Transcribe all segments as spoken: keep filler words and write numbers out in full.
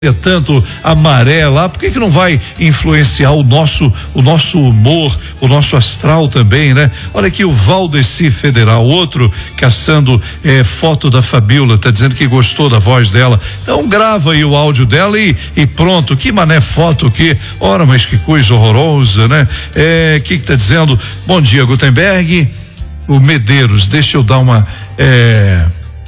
tanto a maré lá, por que que não vai influenciar o nosso o nosso humor, o nosso astral também, né? Olha aqui o Valdeci Federal, outro caçando eh, foto da Fabiola, tá dizendo que gostou da voz dela. Então grava aí o áudio dela e, e pronto. Que mané foto que, ora, mas que coisa horrorosa, né? É, que que tá dizendo? Bom dia, Gutenberg. O Medeiros, deixa eu dar uma é,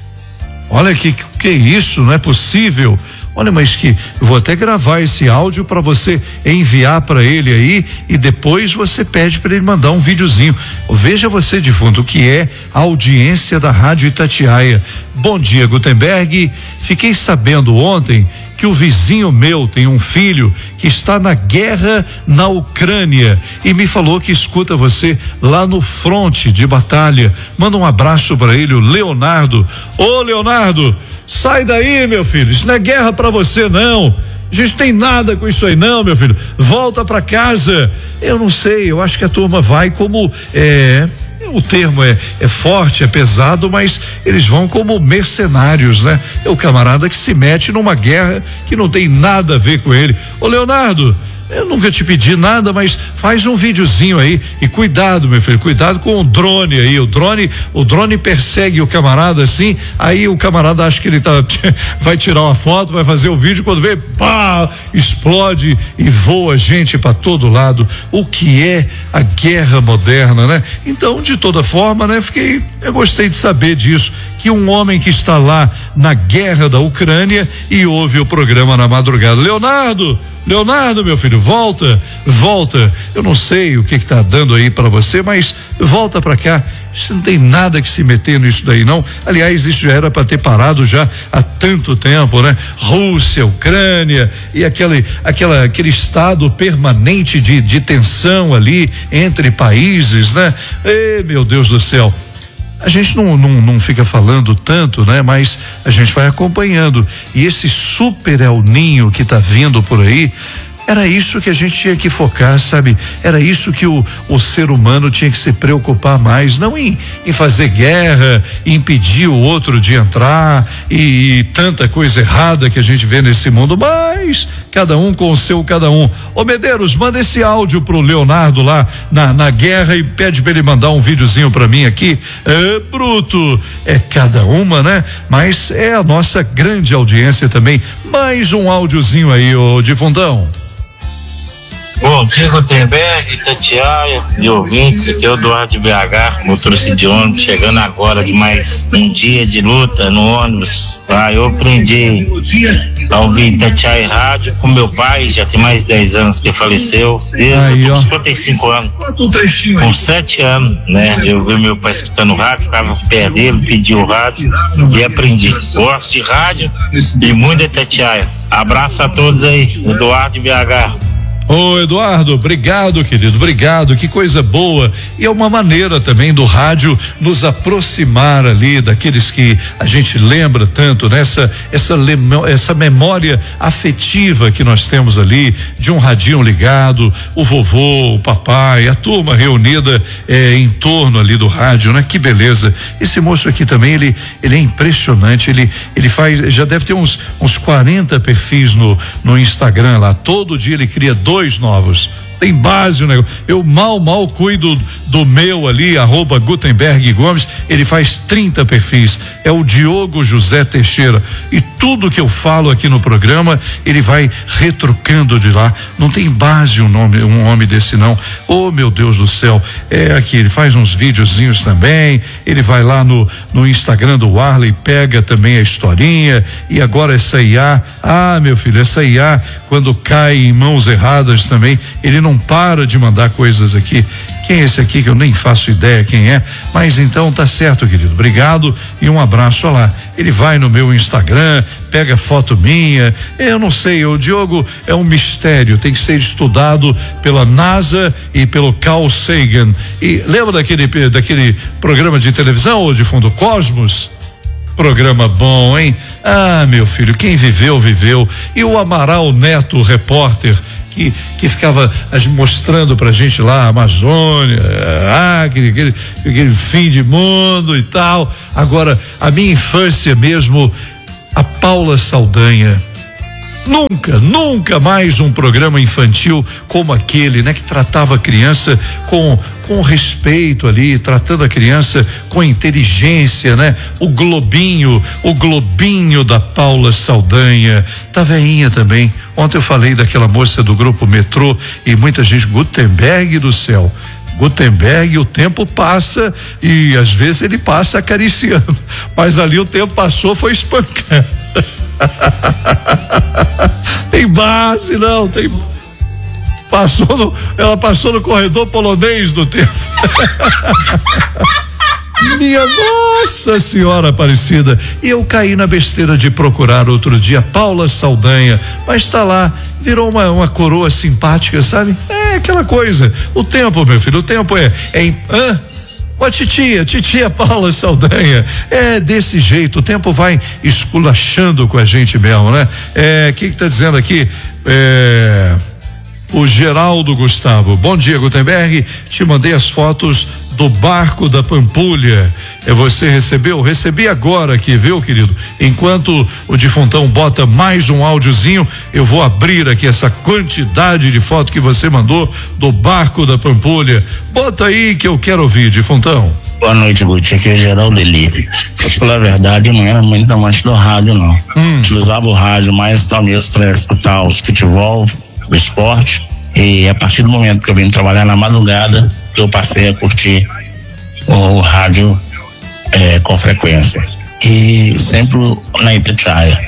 olha que que isso, não é possível. Olha, mas que eu vou até gravar esse áudio para você enviar para ele aí e depois você pede para ele mandar um videozinho. Veja você de fundo o que é a audiência da Rádio Itatiaia. Bom dia, Gutenberg. Fiquei sabendo ontem que o vizinho meu tem um filho que está na guerra na Ucrânia e me falou que escuta você lá no fronte de batalha. Manda um abraço para ele, o Leonardo. Ô, Leonardo, sai daí, meu filho, isso não é guerra para você não. A gente tem nada com isso aí não, meu filho. Volta para casa. Eu não sei, eu acho que a turma vai como é, o termo é, é forte, é pesado, mas eles vão como mercenários, né? É o camarada que se mete numa guerra que não tem nada a ver com ele. Ô, Leonardo, eu nunca te pedi nada, mas faz um videozinho aí e cuidado, meu filho, cuidado com o drone aí, o drone, o drone persegue o camarada assim, aí o camarada acha que ele tá, vai tirar uma foto, vai fazer o vídeo, quando vê, pá, explode e voa gente para todo lado. O que é a guerra moderna, né? Então, de toda forma, né, fiquei, eu gostei de saber disso, que um homem que está lá na guerra da Ucrânia e ouve o programa na madrugada. Leonardo, Leonardo, meu filho, volta, volta. Eu não sei o que que tá dando aí para você, mas volta para cá. Isso não tem nada que se meter nisso daí, não. Aliás, isso já era para ter parado já há tanto tempo, né? Rússia, Ucrânia e aquele, aquela, aquele estado permanente de, de tensão ali entre países, né? Ei, meu Deus do céu. A gente não, não, não fica falando tanto, né? Mas a gente vai acompanhando. E esse super El Ninho que tá vindo por aí, era isso que a gente tinha que focar, sabe? Era isso que o, o ser humano tinha que se preocupar mais, não em, em fazer guerra, em impedir o outro de entrar e, e tanta coisa errada que a gente vê nesse mundo, mas cada um com o seu cada um. Ô Medeiros, manda esse áudio pro Leonardo lá na, na guerra e pede pra ele mandar um videozinho pra mim aqui. É, bruto, é cada uma, né? Mas é a nossa grande audiência também. Mais um áudiozinho aí, ô Difundão. Bom dia, Gutenberg, Itatiaia e ouvintes, aqui é o Eduardo de B H, motorista de ônibus, chegando agora de mais um dia de luta no ônibus. Ah, eu aprendi a ouvir Itatiaia Rádio com meu pai, já tem mais de dez anos que faleceu, desde os cinquenta e cinco anos, com sete anos, né? Eu vi meu pai escutando rádio, ficava no pé dele, pedi o rádio e aprendi. Gosto de rádio e muito de Itatiaia. Abraço a todos aí, Eduardo de B H. Ô Eduardo, obrigado, querido, obrigado, que coisa boa. E é uma maneira também do rádio nos aproximar ali daqueles que a gente lembra tanto, nessa essa, essa memória afetiva que nós temos ali, de um radinho ligado, o vovô, o papai, a turma reunida eh, em torno ali do rádio, né? Que beleza. Esse moço aqui também, ele, ele é impressionante, ele, ele faz, já deve ter uns, uns quarenta perfis no, no Instagram lá, todo dia ele cria dois Dois novos. Tem base o negócio. Eu mal, mal cuido do meu ali, arroba Gutenberg Gomes. Ele faz trinta perfis. É o Diogo José Teixeira. E tudo que eu falo aqui no programa, ele vai retrucando de lá. Não tem base um nome, um homem desse não. Oh, meu Deus do céu. É aqui, ele faz uns videozinhos também. Ele vai lá no, no Instagram do Arley, pega também a historinha. E agora essa I A. Ah, meu filho, essa I A, quando cai em mãos erradas também, ele não não para de mandar coisas aqui. Quem é esse aqui que eu nem faço ideia quem é, mas então tá certo, querido, obrigado e um abraço lá. Ele vai no meu Instagram, pega foto minha, eu não sei, o Diogo é um mistério, tem que ser estudado pela NASA e pelo Carl Sagan. E lembra daquele daquele programa de televisão ou de fundo Cosmos? Programa bom, hein? Ah, meu filho, quem viveu, viveu. E o Amaral Neto, repórter, que, que ficava mostrando pra gente lá a Amazônia, ah, aquele, aquele, aquele fim de mundo e tal. Agora, a minha infância mesmo, a Paula Saldanha. Nunca, nunca mais um programa infantil como aquele, né? Que tratava a criança com, com respeito ali, tratando a criança com inteligência, né? O Globinho, o Globinho da Paula Saldanha, tá veinha também. Ontem eu falei daquela moça do grupo Metrô e muita gente, Gutenberg do céu. Gutenberg, o tempo passa e às vezes ele passa acariciando, mas ali o tempo passou, foi espancando. Tem base, não, tem. Passou no, ela passou no corredor polonês do tempo. Minha Nossa Senhora Aparecida. E eu caí na besteira de procurar outro dia Paula Saldanha, mas tá lá, virou uma, uma coroa simpática, sabe? É aquela coisa. O tempo, meu filho, o tempo é. é em, hã? Ó, titia, titia Paula Saldanha, é desse jeito, o tempo vai esculachando com a gente mesmo, né? É, que que tá dizendo aqui? É, o Geraldo Gustavo, bom dia, Gutenberg, te mandei as fotos do barco da Pampulha, é, você recebeu? Recebi agora aqui, viu, querido? Enquanto o Difuntão bota mais um áudiozinho, eu vou abrir aqui essa quantidade de fotos que você mandou do barco da Pampulha. Bota aí que eu quero ouvir, Difuntão. Boa noite, Guti, aqui é Geraldo Eli. Pela verdade, eu não era muito amante do rádio, não. Hum. Utilizava o rádio mais talvez para escutar os futebol, o esporte. E a partir do momento que eu vim trabalhar na madrugada, eu passei a curtir o rádio é, com frequência. E sempre na Itatiaia.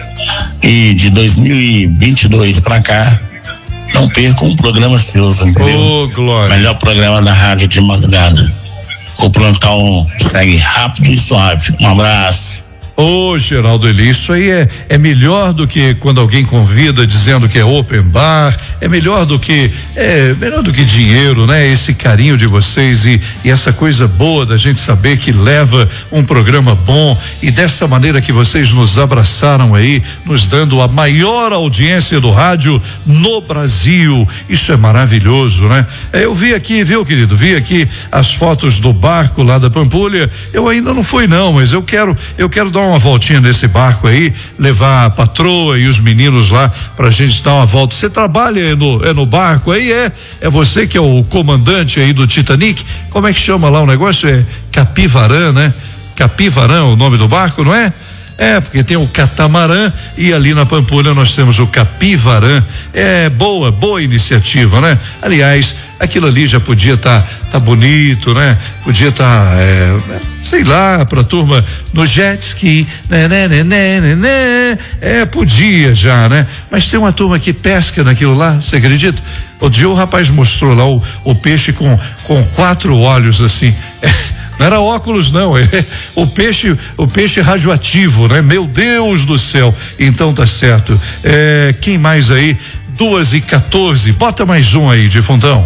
E de dois mil e vinte e dois para cá, não perco um programa seu, entendeu? Ô, glória. Melhor programa da rádio de madrugada. O plantão segue rápido e suave. Um abraço. Ô, Geraldo Eli, isso aí é, é melhor do que quando alguém convida dizendo que é open bar, é melhor do que, é melhor do que dinheiro, né? Esse carinho de vocês e, e essa coisa boa da gente saber que leva um programa bom e dessa maneira que vocês nos abraçaram aí, nos dando a maior audiência do rádio no Brasil. Isso é maravilhoso, né? É, eu vi aqui, viu, querido? Vi aqui as fotos do barco lá da Pampulha. Eu ainda não fui não, mas eu quero, eu quero dar uma voltinha nesse barco aí, levar a patroa e os meninos lá pra gente dar uma volta. Você trabalha no, é no barco aí, é? É você que é o comandante aí do Titanic? Como é que chama lá o negócio? É Capivarã, né? Capivarã, o nome do barco, não é? É, porque tem o catamarã e ali na Pampulha nós temos o Capivarã. É boa, boa iniciativa, né? Aliás, aquilo ali já podia estar tá, tá bonito, né? Podia estar, tá, é, sei lá, pra turma no jet ski, né, né, né, né, né, né. É, podia já, né? Mas tem uma turma que pesca naquilo lá, você acredita? O dia o rapaz mostrou lá o, o peixe com, com quatro olhos assim. É, não era óculos, não, é o peixe, o peixe radioativo, né? Meu Deus do céu. Então tá certo. É, quem mais aí? Duas e quatorze. Bota mais um aí, Difuntão.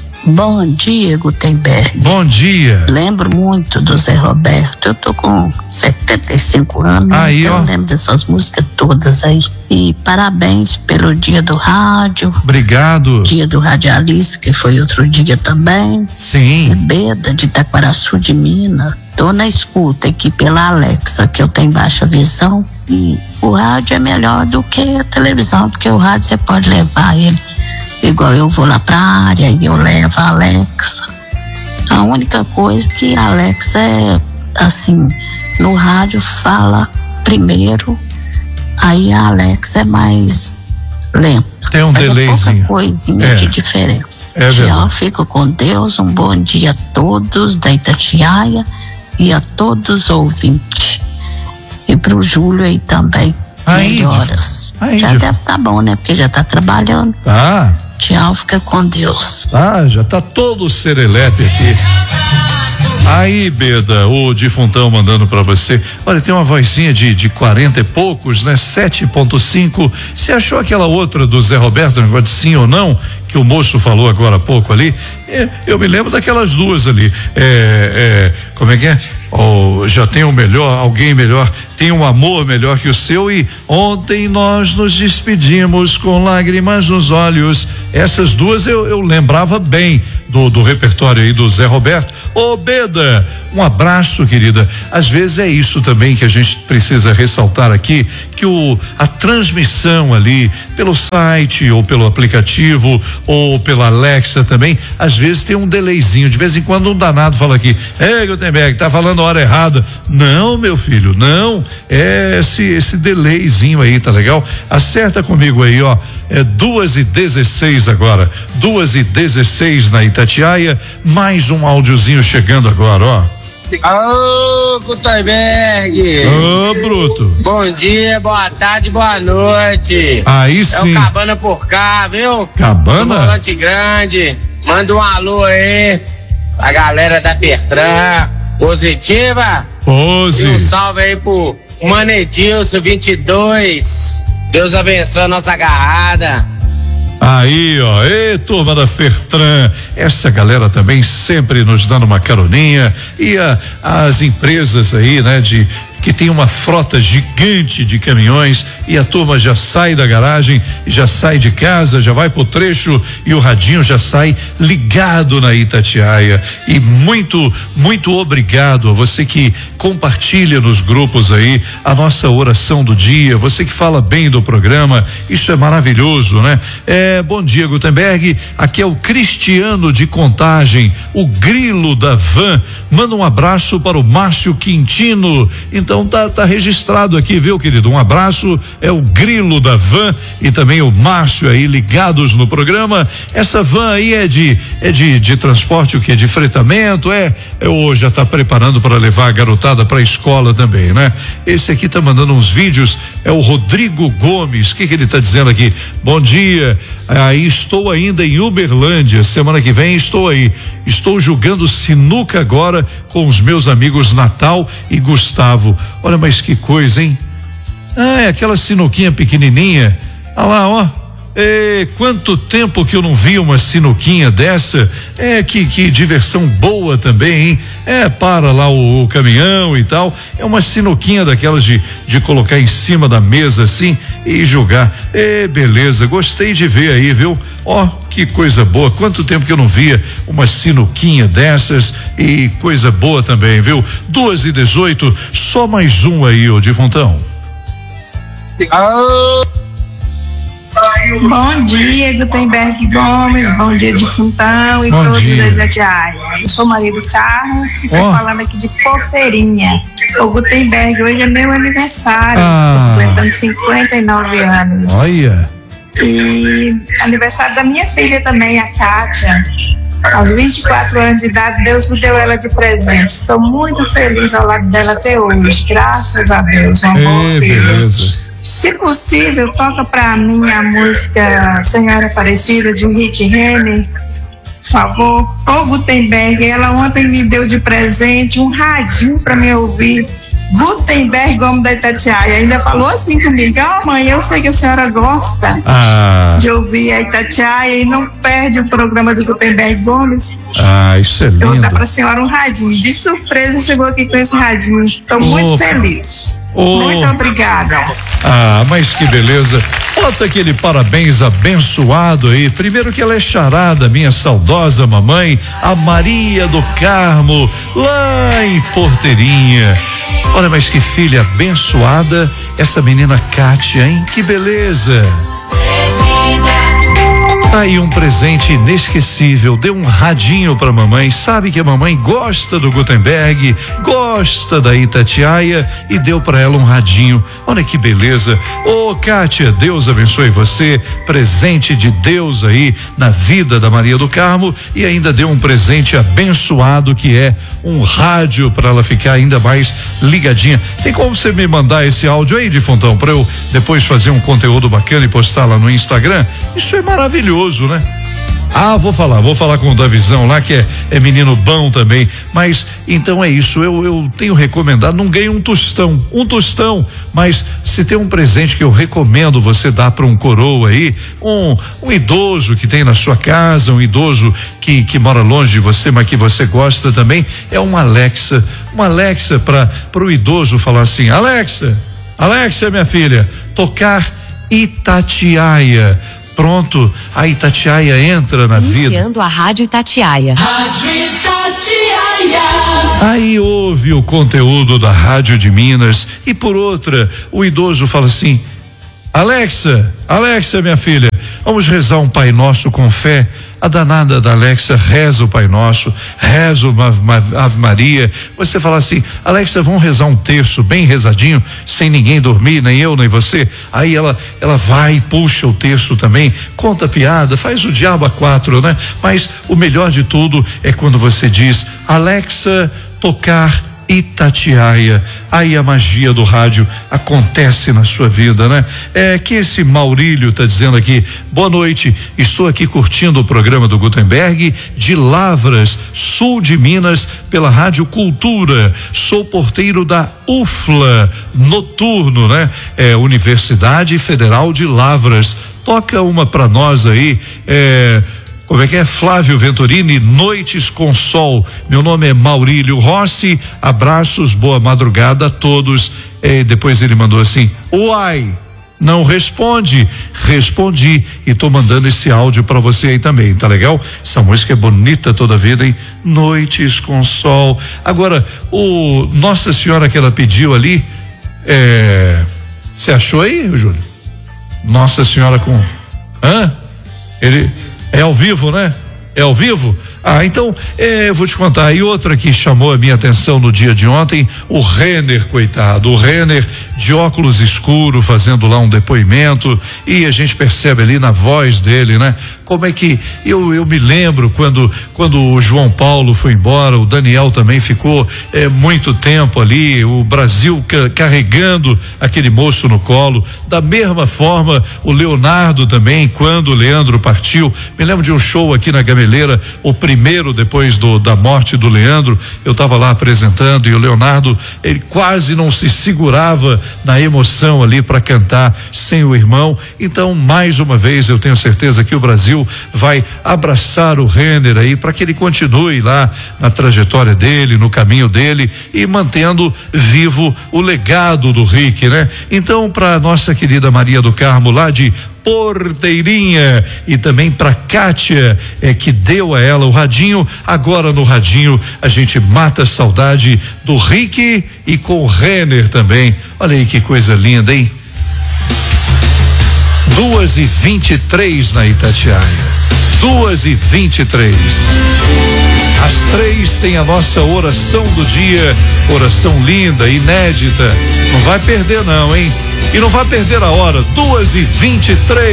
Bom dia, Gutenberg. Bom dia. Lembro muito do Zé Roberto. Eu tô com setenta e cinco anos, aí, então ó. eu lembro dessas músicas todas aí. E parabéns pelo dia do rádio. Obrigado. Dia do radialista, que foi outro dia também. Sim. Beda de Itaquaraçu de Minas. Tô na escuta aqui pela Alexa, que eu tenho baixa visão. E o rádio é melhor do que a televisão, porque o rádio você pode levar ele. Igual eu vou lá pra área e eu levo a Alexa. A única coisa que a Alexa é, assim, no rádio fala primeiro, aí a Alexa é mais lenta. Tem um delayzinho. É pouca coisinha é. de diferença. É Tchau, verdade. fico com Deus, um bom dia a todos da Itatiaia e a todos os ouvintes. E pro Júlio aí também. Aí, melhoras. aí, já de... deve estar tá bom, né? Porque já tá trabalhando. Ah. Tchau, fica com Deus. Ah, já tá todo serelepe aqui. Aí, Beda, o Difuntão mandando pra você. Olha, tem uma vozinha de de quarenta e poucos, né? sete ponto cinco. Você achou aquela outra do Zé Roberto, negócio de sim ou não, que o moço falou agora há pouco ali? É, eu me lembro daquelas duas ali. É, é, como é que é? Oh, já tem o melhor, alguém melhor. tem um amor melhor que o seu e ontem nós nos despedimos com lágrimas nos olhos. Essas duas eu, eu lembrava bem do, do repertório aí do Zé Roberto. Ô Beda, um abraço, querida. Às vezes é isso também que a gente precisa ressaltar aqui, que o, a transmissão ali pelo site ou pelo aplicativo ou pela Alexa também, às vezes tem um delayzinho, de vez em quando um danado fala aqui, ei Gutenberg, tá falando a hora errada. Não, meu filho, não, é esse, esse delayzinho aí, tá legal? Acerta comigo aí, ó, é duas e dezesseis agora, duas e dezesseis na Itatiaia, mais um áudiozinho chegando agora, ó. Ô, Gutenberg! Ô, Bruto! Bom dia, boa tarde, boa noite! Aí sim! É o Cabana por cá, viu? Cabana? Do Volante Grande. Manda um alô aí pra galera da Fertran. Positiva? Pose! E um salve aí pro Manedilson vinte e dois. Deus abençoe a nossa agarrada. Aí, ó, ei, turma da Fertran, essa galera também sempre nos dando uma caroninha, e a, as empresas aí, né, de que tem uma frota gigante de caminhões e a turma já sai da garagem, já sai de casa, já vai pro trecho e o radinho já sai ligado na Itatiaia. E muito, muito obrigado a você que compartilha nos grupos aí a nossa oração do dia, você que fala bem do programa, isso é maravilhoso, né? É, bom dia, Gutenberg, aqui é o Cristiano de Contagem, o grilo da van, manda um abraço para o Márcio Quintino. Então tá, tá registrado aqui, viu, querido? Um abraço, é o grilo da van e também o Márcio aí ligados no programa. Essa van aí é de é de, de transporte, o que? De fretamento, é, é ou já tá preparando para levar a garotada para a escola também, né? Esse aqui tá mandando uns vídeos, é o Rodrigo Gomes. O que que ele tá dizendo aqui? Bom dia, aí estou ainda em Uberlândia, semana que vem estou aí, estou jogando sinuca agora com os meus amigos Natal e Gustavo. Olha, mas que coisa, hein? Ah, é aquela sinuquinha pequenininha. Olha lá, ó. É, quanto tempo que eu não vi uma sinuquinha dessa. É, que, que diversão boa também, hein? É, para lá o, o caminhão e tal. É uma sinuquinha daquelas de, de colocar em cima da mesa assim e jogar. É, beleza, gostei de ver aí, viu? Ó, que coisa boa. Quanto tempo que eu não via uma sinuquinha dessas e coisa boa também, viu? Duas e dezoito, só mais um aí, ô Difontão. Bom dia, Gutenberg Gomes, bom dia de Funtão e bom todos dia. da Itatiaia. Eu sou Maria do Carmo e estou Oh. falando aqui de Porteirinha. Ô Gutenberg, hoje é meu aniversário, Ah. estou completando cinquenta e nove anos. Olha. E aniversário da minha filha também, a Kátia. Aos vinte e quatro anos de idade, Deus me deu ela de presente. Estou muito feliz ao lado dela até hoje, graças a Deus. Uma boa Ei, filha. beleza. Se possível, toca pra mim a música Senhora Aparecida de Rick Renner, por favor. Ô Gutenberg, ela ontem me deu de presente um radinho pra me ouvir. Gutenberg Gomes da Itatiaia ainda falou assim comigo: ó, oh, mãe, eu sei que a senhora gosta Ah, de ouvir a Itatiaia e não perde o programa do Gutenberg Gomes. ah, isso é Eu vou lindo. dar pra senhora um radinho. De surpresa chegou aqui com esse radinho. Tô muito Opa. feliz. Oh. Muito obrigada. Ah, mas que beleza. Bota aquele parabéns abençoado aí. Primeiro que ela é charada, minha saudosa mamãe, a Maria do Carmo, lá em Porteirinha. Olha, mas que filha abençoada essa menina Kátia, hein? Que beleza. Tá aí um presente inesquecível, deu um radinho pra mamãe, sabe que a mamãe gosta do Gutenberg, gosta da Itatiaia e deu pra ela um radinho. Olha que beleza. Ô Kátia, Deus abençoe você, presente de Deus aí na vida da Maria do Carmo e ainda deu um presente abençoado que é um rádio pra ela ficar ainda mais ligadinha. Tem como você me mandar esse áudio aí, Difontão, pra eu depois fazer um conteúdo bacana e postar lá no Instagram? Isso é maravilhoso, né? Ah, vou falar, vou falar com o Davizão lá, que é, é menino bom também, mas então é isso, eu, eu tenho recomendado, não ganho um tostão, um tostão, mas se se tem um presente que eu recomendo você dar para um coroa aí, um, um idoso que tem na sua casa, um idoso que, que mora longe de você, mas que você gosta também, é uma Alexa, uma Alexa para para o idoso falar assim: Alexa, Alexa, minha filha, tocar Itatiaia. Pronto, a Itatiaia entra na vida. Iniciando a Rádio Itatiaia. Rádio Itatiaia. Aí ouve o conteúdo da Rádio de Minas e por outra, o idoso fala assim: Alexa, Alexa, minha filha, vamos rezar um Pai Nosso com fé. A danada da Alexa reza o Pai Nosso, reza uma Ave Maria. Você fala assim: Alexa, vamos rezar um terço bem rezadinho, sem ninguém dormir, nem eu, nem você. Aí ela, ela vai e puxa o terço também, conta piada, faz o diabo a quatro, né? Mas o melhor de tudo é quando você diz: Alexa, tocar Itatiaia. Aí a magia do rádio acontece na sua vida, né? É que esse Maurílio tá dizendo aqui: boa noite, estou aqui curtindo o programa do Gutenberg de Lavras, sul de Minas, pela Rádio Cultura. Sou porteiro da U F L A noturno, né? É Universidade Federal de Lavras. Toca uma pra nós aí, é como é que é? Flávio Venturini, Noites com Sol. Meu nome é Maurílio Rossi, abraços, boa madrugada a todos. E depois ele mandou assim: uai, não responde. Respondi e tô mandando esse áudio para você aí também, tá legal? Essa música é bonita toda a vida, hein? Noites com Sol. Agora, o Nossa Senhora que ela pediu ali, é, você achou aí, Júlio? Nossa Senhora com, hã? Ele é ao vivo, né? É ao vivo? Ah, então, eh, eu vou te contar. E outra que chamou a minha atenção no dia de ontem, o Renner, coitado. O Renner de óculos escuros, fazendo lá um depoimento, e a gente percebe ali na voz dele, né? Como é que, eu, eu me lembro quando, quando o João Paulo foi embora, o Daniel também ficou eh, muito tempo ali, o Brasil ca, carregando aquele moço no colo. Da mesma forma, o Leonardo também, quando o Leandro partiu, me lembro de um show aqui na Gameleira, o primeiro depois do, da morte do Leandro, eu estava lá apresentando e o Leonardo, ele quase não se segurava na emoção ali para cantar sem o irmão. Então, mais uma vez, eu tenho certeza que o Brasil vai abraçar o Renner aí para que ele continue lá na trajetória dele, no caminho dele e mantendo vivo o legado do Rick, né? Então, para nossa querida Maria do Carmo lá de Porteirinha e também para Kátia, é, que deu a ela o radinho. Agora no radinho a gente mata a saudade do Rick e com o Renner também. Olha aí que coisa linda, hein? Duas e vinte e três na Itatiaia. Duas e vinte e três. Às três tem a nossa oração do dia, oração linda, inédita. Não vai perder não, hein? E não vai perder a hora. Duas e vinte e três.